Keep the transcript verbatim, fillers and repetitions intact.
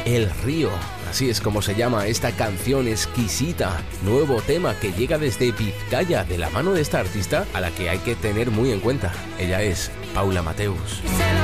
El río, así es como se llama esta canción exquisita, nuevo tema que llega desde Vizcaya de la mano de esta artista a la que hay que tener muy en cuenta. Ella es Paula Mateus.